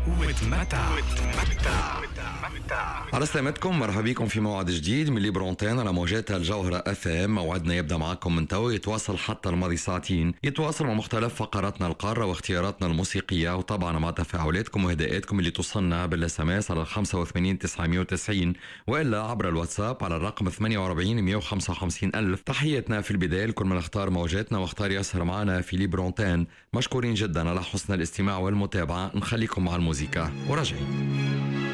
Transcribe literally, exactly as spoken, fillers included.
وتمتع. على سلامتكم، مرحبا بكم في موعد جديد من ليبرونتين على موجات الجوهرة اف ام. موعدنا يبدا معكم من تو، يتواصل حتى الماضي ساعتين، يتواصل مع مختلف فقراتنا القارة واختياراتنا الموسيقية، وطبعا مع تفاعلاتكم وهداءاتكم اللي توصلنا بالاس ام اس على خمسة وثمانين تسعمية وتسعين، والا عبر الواتساب على الرقم ثمانية وأربعين مية وخمسة وخمسين ألف. تحياتنا في البداية لكل من اختار موجاتنا واختار يسهر معنا في ليبرونتين. مشكورين جدا على حسن الاستماع والمتابعة. نخليكم مع الموسيقى وراجعين.